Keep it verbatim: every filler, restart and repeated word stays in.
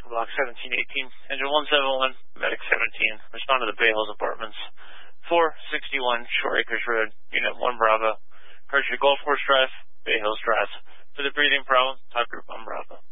Block seventeen eighteen, Engine one seven one, Medic seventeen, respond to the Bay Hills Apartments, four sixty-one Shore Acres Road, Unit one Bravo, Persia Golf Course Drive, Bay Hills Drive. For the breathing problem, talk group on Bravo.